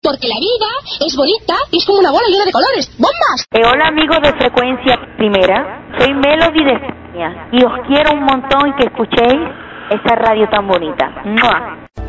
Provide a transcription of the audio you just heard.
Porque la vida es bonita y es como una bola llena de colores. ¡Bombas! Hola amigos de Frecuencia Primera, soy Melody de España y os quiero un montón y que escuchéis esta radio tan bonita. ¡Mua!